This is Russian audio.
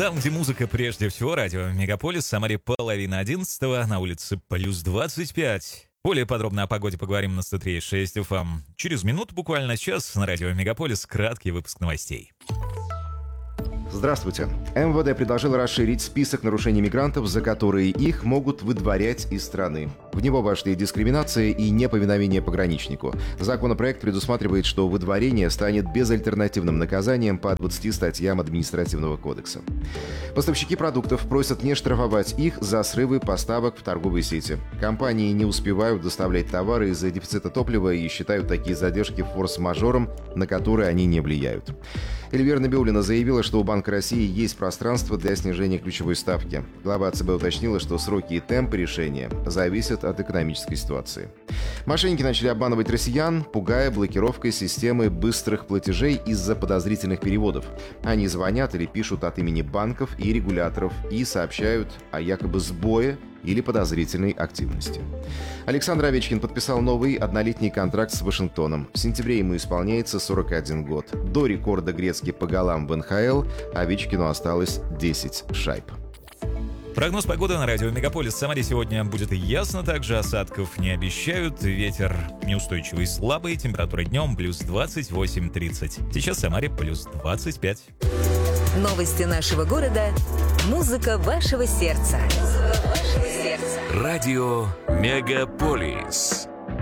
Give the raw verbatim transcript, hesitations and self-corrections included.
Там, где музыка прежде всего, радио Мегаполис, в Самаре половина одиннадцатого, на улице плюс двадцать пять. Более подробно о погоде поговорим на сто три и шесть эф эм. Через минуту, буквально час, на радио Мегаполис краткий выпуск новостей. Здравствуйте. эм вэ дэ предложил расширить список нарушений мигрантов, за которые их могут выдворять из страны. В него вошли дискриминация и неповиновение пограничнику. Законопроект предусматривает, что выдворение станет безальтернативным наказанием по двадцати статьям Административного кодекса. Поставщики продуктов просят не штрафовать их за срывы поставок в торговой сети. Компании не успевают доставлять товары из-за дефицита топлива и считают такие задержки форс-мажором, на которые они не влияют. Эльвира Набиуллина заявила, что у Банка России есть пространство для снижения ключевой ставки. Глава ЦБ уточнила, что сроки и темпы решения зависят от экономической ситуации. Мошенники начали обманывать россиян, пугая блокировкой системы быстрых платежей из-за подозрительных переводов. Они звонят или пишут от имени банков и регуляторов и сообщают о якобы сбое или подозрительной активности. Александр Овечкин подписал новый однолетний контракт с Вашингтоном. В сентябре ему исполняется сорок один год. До рекорда Грецки по голам в эн ха эл Овечкину осталось десять шайб. Прогноз погоды на радио Мегаполис. В Самаре сегодня будет ясно, также осадков не обещают. Ветер неустойчивый, слабый, температура днем плюс двадцать восемь - тридцать. Сейчас в Самаре плюс двадцать пять. Новости нашего города. Музыка вашего сердца. Радио Мегаполис.